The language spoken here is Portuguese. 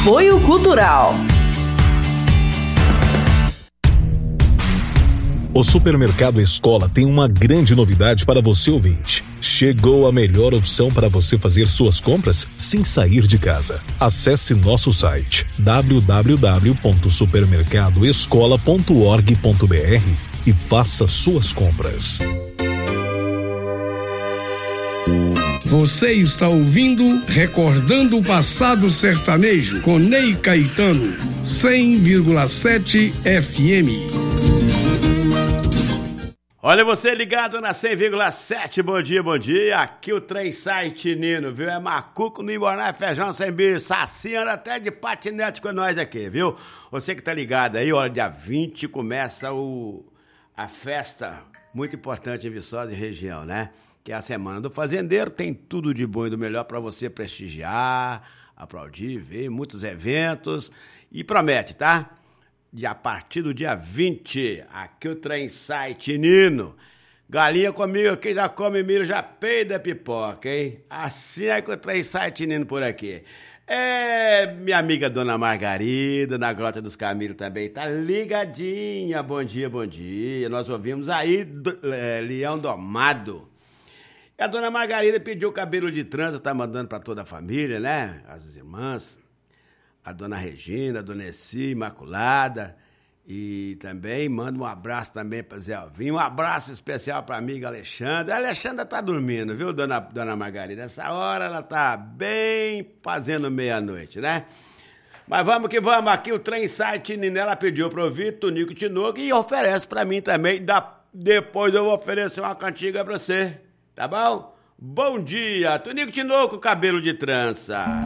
Apoio Cultural. O Supermercado Escola tem uma grande novidade para você, ouvinte. Chegou a melhor opção para você fazer suas compras sem sair de casa. Acesse nosso site www.supermercadoescola.org.br e faça suas compras. Você está ouvindo Recordando o Passado Sertanejo com Ney Caetano, 100,7 FM. Olha você ligado na 100,7, bom dia, aqui o trem sai Nino, viu? É macuco, no Iboná, feijão sem bicho, saci anda até de patinete com nós aqui, viu? Você que tá ligado aí, olha, dia 20 começa a festa muito importante em Viçosa e região, né? Que é a Semana do Fazendeiro, tem tudo de bom e do melhor para você prestigiar, aplaudir, ver muitos eventos e promete, tá? E a partir do dia 20, aqui o trem sai Nino. Galinha comigo, quem já come milho já peida pipoca, hein? Assim é que o trem sai Nino por aqui. Minha amiga Dona Margarida, na Grota dos Camilo também, tá ligadinha. Bom dia. Nós ouvimos aí Leão Domado. E a Dona Margarida pediu cabelo de trança, tá mandando pra toda a família, né? As irmãs. A Dona Regina, a Dona Essi, Imaculada, e também manda um abraço também para Zé Alvim, um abraço especial para a amiga Alexandra. A Alexandra tá dormindo, viu, Dona Margarida? Essa hora ela tá bem fazendo meia-noite, né? Mas vamos que vamos, aqui o trem sai Nino, ela pediu para ouvir Tonico Tinoco e oferece para mim também, depois eu vou oferecer uma cantiga para você, tá bom? Bom dia, Tonico Tinoco, cabelo de trança.